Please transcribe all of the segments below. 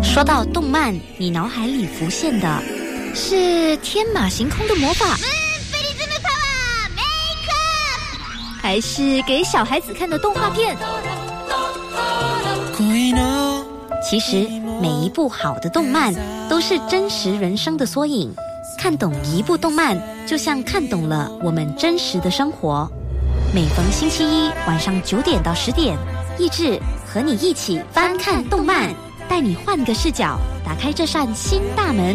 说到动漫，你脑海里浮现的是天马行空的魔法，还是给小孩子看的动画片？其实每一部好的动漫都是真实人生的缩影，看懂一部动漫就像看懂了我们真实的生活。每逢星期一晚上9点到10点，益智和你一起翻看动漫，带你换个视角，打开这扇新大门。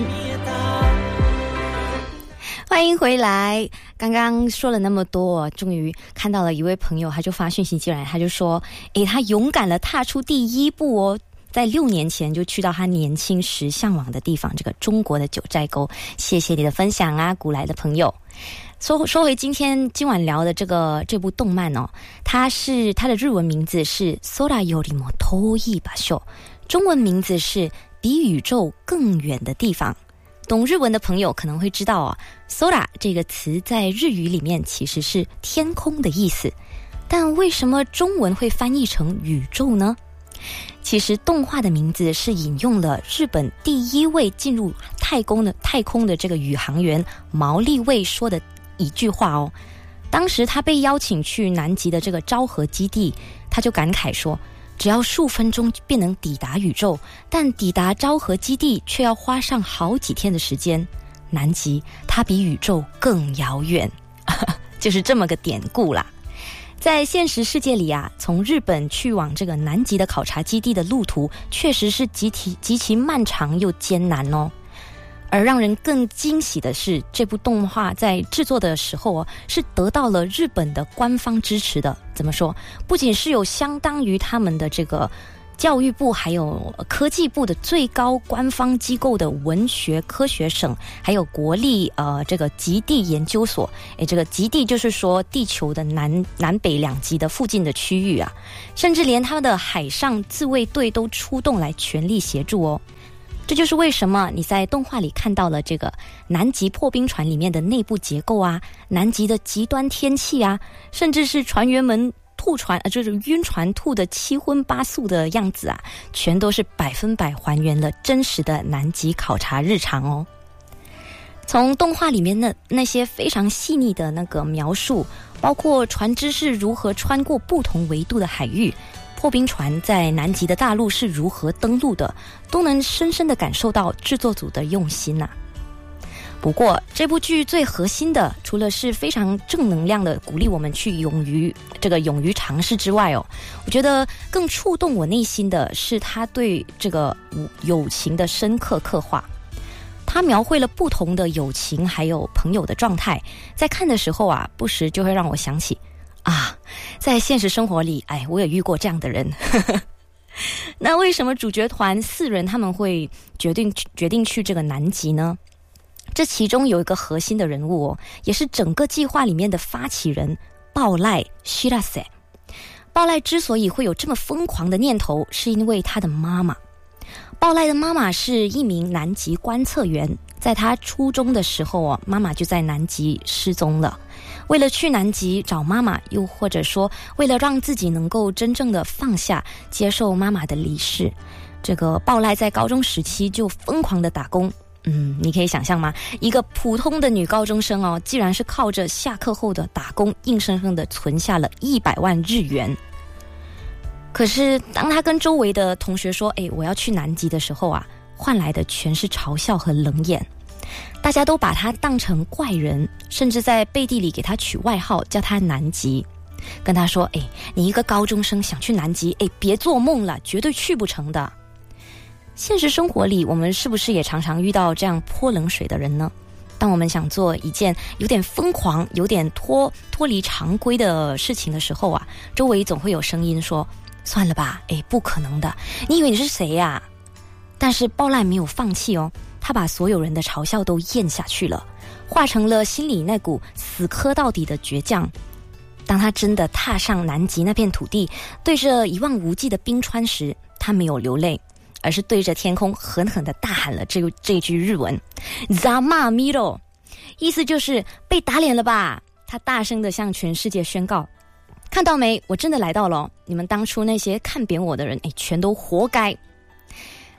欢迎回来。刚刚说了那么多，终于看到了一位朋友，他就发讯息进来，他就说他勇敢地踏出第一步哦，在6年前就去到他年轻时向往的地方，这个中国的九寨沟。谢谢你的分享啊，古来的朋友。说回今晚聊的这部动漫哦，它的日文名字是 Sora yorimo toii basho， 中文名字是比宇宙更远的地方。懂日文的朋友可能会知道啊 Sora 这个词在日语里面其实是天空的意思，但为什么中文会翻译成宇宙呢？其实动画的名字是引用了日本第一位进入太空的这个宇航员毛利卫说的一句话哦。当时他被邀请去南极的这个昭和基地，他就感慨说，只要数分钟便能抵达宇宙，但抵达昭和基地却要花上好几天的时间。南极它比宇宙更遥远就是这么个典故啦。在现实世界里啊，从日本去往这个南极的考察基地的路途确实是极其漫长又艰难哦。而让人更惊喜的是，这部动画在制作的时候哦，是得到了日本的官方支持的。怎么说？不仅是有相当于他们的这个教育部还有科技部的最高官方机构的文学科学省，还有国立这个极地研究所。这个极地就是说地球的南北两极的附近的区域啊，甚至连他们的海上自卫队都出动来全力协助哦。这就是为什么你在动画里看到了这个南极破冰船里面的内部结构啊，南极的极端天气啊，甚至是船员们吐船就是晕船吐的七荤八素的样子啊，全都是100%还原了真实的南极考察日常哦。从动画里面的那些非常细腻的那个描述，包括船只是如何穿过不同纬度的海域，破冰船在南极的大陆是如何登陆的，都能深深地感受到制作组的用心啊。不过这部剧最核心的，除了是非常正能量的鼓励我们去勇于尝试之外哦，我觉得更触动我内心的是他对这个友情的深刻刻画。他描绘了不同的友情还有朋友的状态，在看的时候啊，不时就会让我想起啊，在现实生活里，我也遇过这样的人。那为什么主角团4人他们会决定去这个南极呢？这其中有一个核心的人物哦，也是整个计划里面的发起人暴赖 Shirase。 暴赖之所以会有这么疯狂的念头，是因为他的妈妈。暴赖的妈妈是一名南极观测员，在他初中的时候哦，妈妈就在南极失踪了。为了去南极找妈妈，又或者说为了让自己能够真正的放下接受妈妈的离世，这个暴赖在高中时期就疯狂的打工。你可以想象吗？一个普通的女高中生哦，既然是靠着下课后的打工，硬生生的存下了100万日元。可是当她跟周围的同学说我要去南极的时候啊，换来的全是嘲笑和冷眼。大家都把她当成怪人，甚至在背地里给她取外号，叫她南极，跟她说你一个高中生想去南极，别做梦了，绝对去不成的。现实生活里，我们是不是也常常遇到这样泼冷水的人呢？当我们想做一件有点疯狂、有点脱离常规的事情的时候啊，周围总会有声音说，算了吧，不可能的，你以为你是谁呀？但是暴赖没有放弃哦，他把所有人的嘲笑都咽下去了，化成了心里那股死磕到底的倔强。当他真的踏上南极那片土地，对着一望无际的冰川时，他没有流泪，而是对着天空狠狠地大喊了这句日文 Zama Miro， 意思就是被打脸了吧。他大声地向全世界宣告，看到没，我真的来到了，你们当初那些看扁我的人全都活该。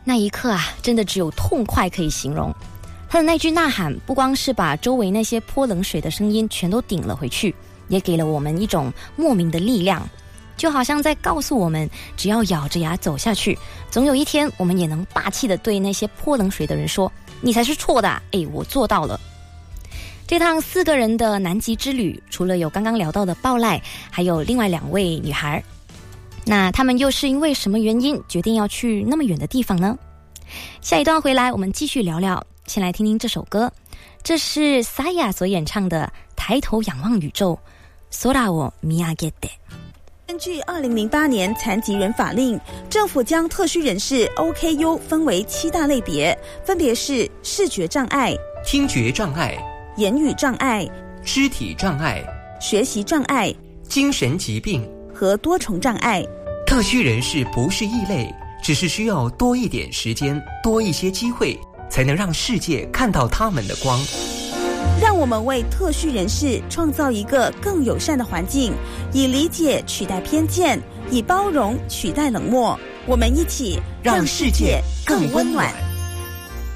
那一刻啊，真的只有痛快可以形容。他的那句呐喊不光是把周围那些泼冷水的声音全都顶了回去，也给了我们一种莫名的力量，就好像在告诉我们，只要咬着牙走下去，总有一天我们也能霸气地对那些泼冷水的人说，你才是错的啊，我做到了。这趟4个人的南极之旅，除了有刚刚聊到的鲍赖，还有另外2位女孩。那他们又是因为什么原因决定要去那么远的地方呢？下一段回来我们继续聊聊，先来听听这首歌，这是 Saya 所演唱的《抬头仰望宇宙》空を見上げて。 根据2008年残疾人法令，政府将特需人士 OKU 分为7大类别，分别是视觉障碍、 听觉障碍、 言语障碍、 肢体障碍、 学习障碍、 精神疾病和多重障碍。 特需人士不是异类，只是需要多一点时间，多一些机会，才能让世界看到他们的光。 让我们为特需人士创造一个更友善的环境，以理解取代偏见，以包容取代冷漠。我们一起让世界更温暖。